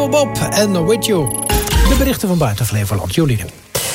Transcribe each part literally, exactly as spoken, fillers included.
Douwe Bob en With You. De berichten van buiten Flevoland. Jolien.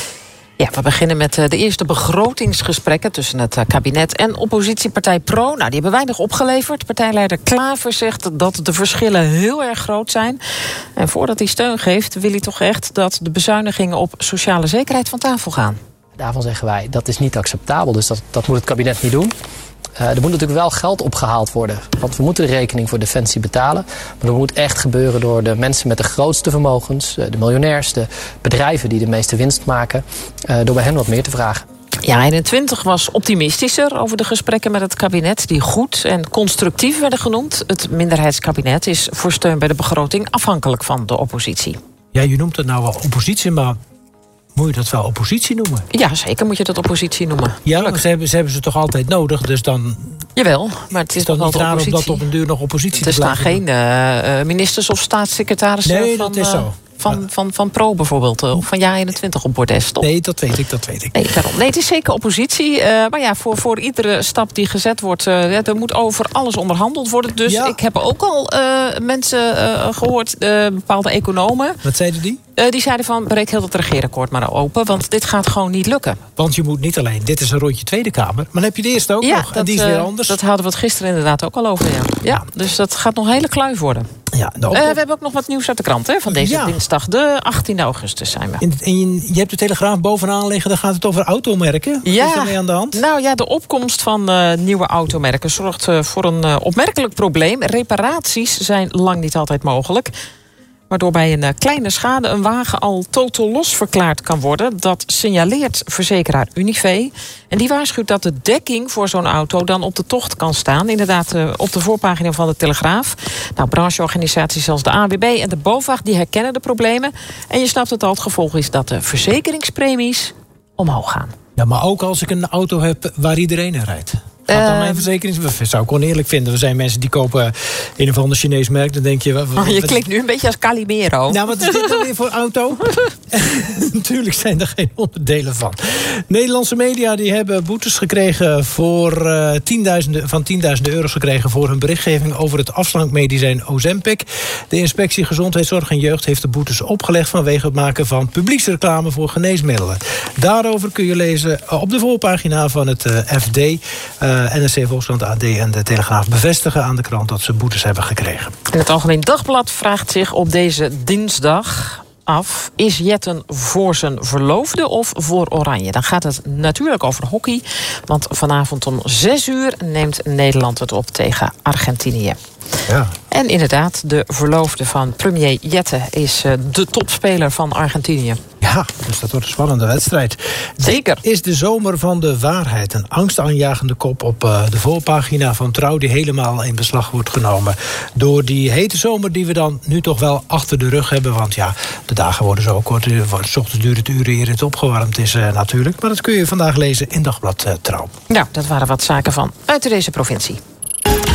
Ja, we beginnen met de eerste begrotingsgesprekken tussen het kabinet en oppositiepartij Pro. Nou, die hebben weinig opgeleverd. Partijleider Klaver zegt dat de verschillen heel erg groot zijn. En voordat hij steun geeft, wil hij toch echt dat de bezuinigingen op sociale zekerheid van tafel gaan. Daarvan zeggen wij, dat is niet acceptabel. Dus dat, dat moet het kabinet niet doen. Uh, er moet natuurlijk wel geld opgehaald worden. Want we moeten de rekening voor Defensie betalen. Maar dat moet echt gebeuren door de mensen met de grootste vermogens. De miljonairs, de bedrijven die de meeste winst maken. Uh, door bij hen wat meer te vragen. Ja, eenentwintig was optimistischer over de gesprekken met het kabinet, die goed en constructief werden genoemd. Het minderheidskabinet is voor steun bij de begroting afhankelijk van de oppositie. Ja, je noemt het nou wel oppositie, maar moet je dat wel oppositie noemen? Ja, zeker moet je dat oppositie noemen. Ja, maar ze hebben, ze hebben ze toch altijd nodig, dus dan... Jawel, maar het is, is toch nog niet raar om dat op een duur nog oppositie er te blijven. Er staan geen uh, ministers of staatssecretarissen nee, van, dat is zo. Uh, van, van, van Pro bijvoorbeeld, of van Ja eenentwintig op bordes, toch? Nee, dat weet ik, dat weet ik. Nee, daarom. nee het is zeker oppositie. Uh, maar ja, voor, voor iedere stap die gezet wordt, uh, er moet over alles onderhandeld worden. Dus ja. Ik heb ook al uh, mensen uh, gehoord, uh, bepaalde economen. Wat zeiden die? Uh, die zeiden van, breek heel het regeerakkoord maar open, want dit gaat gewoon niet lukken. Want je moet niet alleen, dit is een rondje Tweede Kamer, maar dan heb je de eerste ook ja, nog. Dat, en die is weer anders. Dat hadden we het gisteren inderdaad ook al over. Ja, ja dus dat gaat nog een hele kluif worden. Ja, nou, uh, we hebben ook nog wat nieuws uit de krant, hè, van deze ja. dinsdag, de achttiende augustus zijn we. In, in, je hebt de Telegraaf bovenaan liggen, dan gaat het over automerken. Wat ja, is daarmee aan de hand? Nou ja, de opkomst van uh, nieuwe automerken zorgt uh, voor een uh, opmerkelijk probleem. Reparaties zijn lang niet altijd mogelijk. Waardoor bij een uh, kleine schade een wagen al totaal los verklaard kan worden. Dat signaleert verzekeraar Unive. En die waarschuwt dat de dekking voor zo'n auto dan op de tocht kan staan. Inderdaad, uh, op de voorpagina van de Telegraaf. Nou, brancheorganisaties zoals de A W B en de BOVAG die herkennen de problemen. En je snapt het al, het gevolg is dat de verzekeringspremies omhoog gaan. Ja, maar ook als ik een auto heb waar iedereen in rijdt. Gaat dan mijn verzekering? Dat zou ik oneerlijk vinden. Er zijn mensen die kopen een of ander Chinees merk. Dan denk je... Wat, wat, oh, je klinkt nu een beetje als Calimero. Nou, wat is dit dan weer voor auto? Natuurlijk zijn er geen onderdelen van. Nederlandse media die hebben boetes gekregen voor uh, tienduizenden, van tienduizenden euro's gekregen voor hun berichtgeving over het afslankmedicijn Ozempic. De Inspectie Gezondheidszorg en Jeugd heeft de boetes opgelegd vanwege het maken van publieksreclame voor geneesmiddelen. Daarover kun je lezen op de voorpagina van het uh, F D. Uh, N R C, Volkskrant, A D en de Telegraaf bevestigen aan de krant dat ze boetes hebben gekregen. En het Algemeen Dagblad vraagt zich op deze dinsdag af: is Jetten voor zijn verloofde of voor Oranje? Dan gaat het natuurlijk over hockey. Want vanavond om zes uur neemt Nederland het op tegen Argentinië. Ja. En inderdaad, de verloofde van premier Jetten is uh, de topspeler van Argentinië. Ja, dus dat wordt een spannende wedstrijd. Zeker. Dit is de zomer van de waarheid. Een angstaanjagende kop op uh, de voorpagina van Trouw die helemaal in beslag wordt genomen door die hete zomer die we dan nu toch wel achter de rug hebben. Want ja, de dagen worden zo kort. S ochtends duurt het uren eer het opgewarmd is uh, natuurlijk. Maar dat kun je vandaag lezen in Dagblad uh, Trouw. Ja, dat waren wat zaken van uit deze provincie.